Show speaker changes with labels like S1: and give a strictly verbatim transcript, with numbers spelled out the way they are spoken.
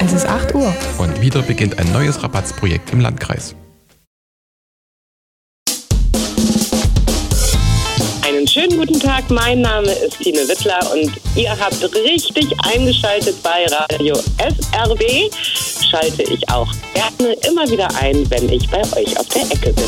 S1: Es ist acht Uhr.
S2: Und wieder beginnt ein neues Rabattsprojekt im Landkreis.
S3: Einen schönen guten Tag, mein Name ist Tine Wittler und ihr habt richtig eingeschaltet bei Radio S R W. Schalte ich auch gerne immer wieder ein, wenn ich bei euch auf der Ecke bin.